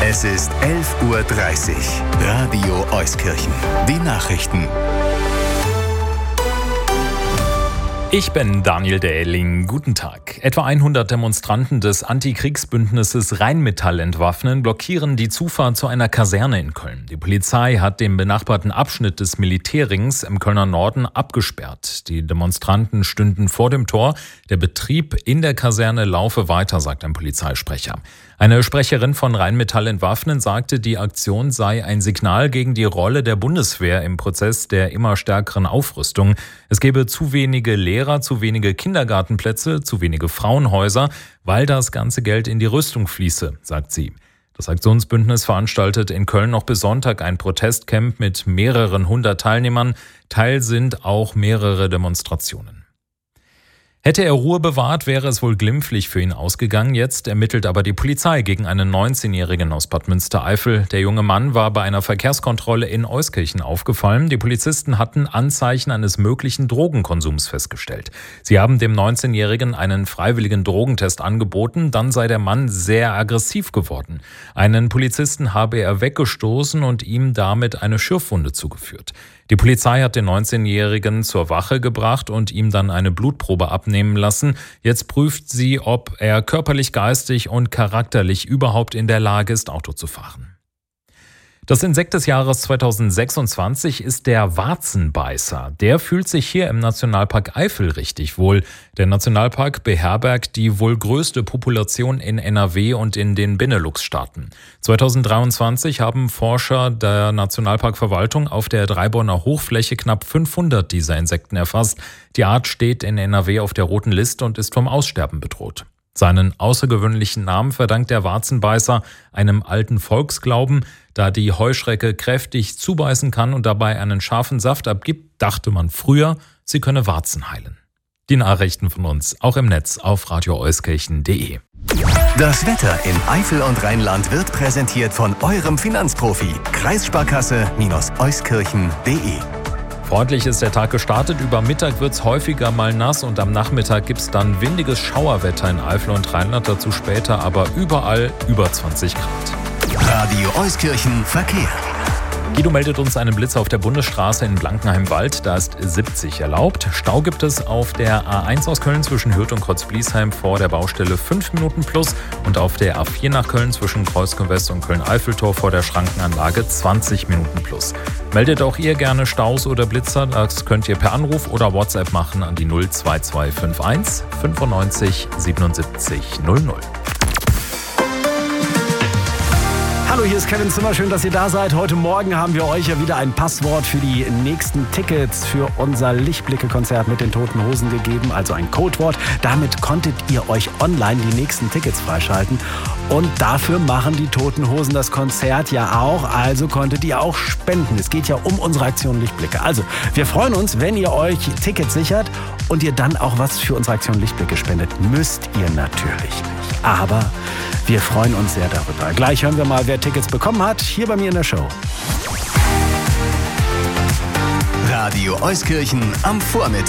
Es ist 11:30 Uhr. Radio Euskirchen. Die Nachrichten. Ich bin Daniel Dähling. Guten Tag. Etwa 100 Demonstranten des Antikriegsbündnisses Rheinmetall entwaffnen blockieren die Zufahrt zu einer Kaserne in Köln. Die Polizei hat den benachbarten Abschnitt des Militärrings im Kölner Norden abgesperrt. Die Demonstranten stünden vor dem Tor. Der Betrieb in der Kaserne laufe weiter, sagt ein Polizeisprecher. Eine Sprecherin von Rheinmetall Entwaffnen sagte, die Aktion sei ein Signal gegen die Rolle der Bundeswehr im Prozess der immer stärkeren Aufrüstung. Es gebe zu wenige Lehrer, zu wenige Kindergartenplätze, zu wenige Frauenhäuser, weil das ganze Geld in die Rüstung fließe, sagt sie. Das Aktionsbündnis veranstaltet in Köln noch bis Sonntag ein Protestcamp mit mehreren hundert Teilnehmern. Teil sind auch mehrere Demonstrationen. Hätte er Ruhe bewahrt, wäre es wohl glimpflich für ihn ausgegangen. Jetzt ermittelt aber die Polizei gegen einen 19-Jährigen aus Bad Münstereifel. Der junge Mann war bei einer Verkehrskontrolle in Euskirchen aufgefallen. Die Polizisten hatten Anzeichen eines möglichen Drogenkonsums festgestellt. Sie haben dem 19-Jährigen einen freiwilligen Drogentest angeboten. Dann sei der Mann sehr aggressiv geworden. Einen Polizisten habe er weggestoßen und ihm damit eine Schürfwunde zugeführt. Die Polizei hat den 19-Jährigen zur Wache gebracht und ihm dann eine Blutprobe abnehmen lassen. Jetzt prüft sie, ob er körperlich, geistig und charakterlich überhaupt in der Lage ist, Auto zu fahren. Das Insekt des Jahres 2026 ist der Warzenbeißer. Der fühlt sich hier im Nationalpark Eifel richtig wohl. Der Nationalpark beherbergt die wohl größte Population in NRW und in den Benelux-Staaten. 2023 haben Forscher der Nationalparkverwaltung auf der Dreiborner Hochfläche knapp 500 dieser Insekten erfasst. Die Art steht in NRW auf der roten Liste und ist vom Aussterben bedroht. Seinen außergewöhnlichen Namen verdankt der Warzenbeißer einem alten Volksglauben. Da die Heuschrecke kräftig zubeißen kann und dabei einen scharfen Saft abgibt, dachte man früher, sie könne Warzen heilen. Die Nachrichten von uns auch im Netz auf radioeuskirchen.de. Das Wetter in Eifel und Rheinland wird präsentiert von eurem Finanzprofi. Kreissparkasse-euskirchen.de. Freundlich ist der Tag gestartet. Über Mittag wird es häufiger mal nass und am Nachmittag gibt es dann windiges Schauerwetter in Eifel und Rheinland. Dazu später aber überall über 20 Grad. Radio Euskirchen Verkehr. Guido meldet uns einen Blitz auf der Bundesstraße in Blankenheim-Wald. Da ist 70 erlaubt. Stau gibt es auf der A1 aus Köln zwischen Hürth und Kreuzbliesheim vor der Baustelle 5 Minuten plus und auf der A4 nach Köln zwischen Kreuzkirchen West und Köln-Eiffeltor vor der Schrankenanlage 20 Minuten plus. Meldet auch ihr gerne Staus oder Blitzer. Das könnt ihr per Anruf oder WhatsApp machen an die 02251 95 77 00. Hallo, hier ist Kevin Zimmer. Schön, dass ihr da seid. Heute Morgen haben wir euch ja wieder ein Passwort für die nächsten Tickets für unser Lichtblicke-Konzert mit den Toten Hosen gegeben, also ein Codewort. Damit konntet ihr euch online die nächsten Tickets freischalten. Und dafür machen die Toten Hosen das Konzert ja auch, also konntet ihr auch spenden. Es geht ja um unsere Aktion Lichtblicke. Also, wir freuen uns, wenn ihr euch Tickets sichert und ihr dann auch was für unsere Aktion Lichtblicke spendet. Müsst ihr natürlich nicht. Aber wir freuen uns sehr darüber. Gleich hören wir mal, wer Tickets bekommen hat, hier bei mir in der Show. Radio Euskirchen am Vormittag.